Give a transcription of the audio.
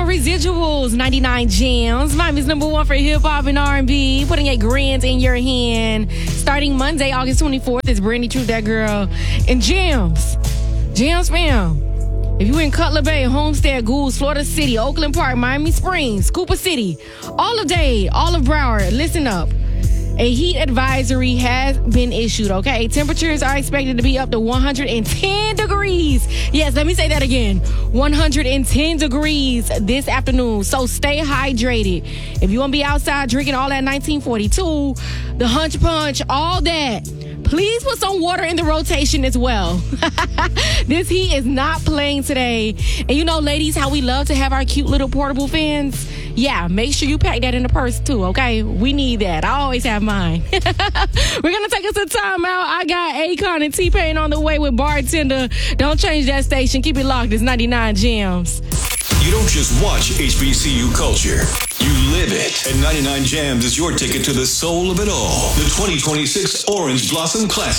Residuals, 99 Jams. Miami's number one for hip-hop and R&B. Putting a grand in your hand. Starting Monday, August 24th, is Brandy Truth, That Girl. And Jams. Jams, fam. If you in Cutler Bay, Homestead, Gould, Florida City, Oakland Park, Miami Springs, Cooper City, Olive Dade, Olive Broward, listen up. A heat advisory has been issued, okay? Temperatures are expected to be up to 110 degrees. Yes, let me say that again. 110 degrees this afternoon. So stay hydrated. If you want to be outside drinking all that 1942, the Hunch Punch, all that, please put some water in the rotation as well. This heat is not playing today. And you know, ladies, how we love to have our cute little portable fans? Yeah, make sure you pack that in the purse too, okay? We need that. I always have mine. We're going to take us a time out. I got Akon and T-Pain on the way with Bartender. Don't change that station. Keep it locked. It's 99 Jams. You don't just watch HBCU culture. You live it. And 99 Jams is your ticket to the soul of it all. The 2026 Orange Blossom Classic.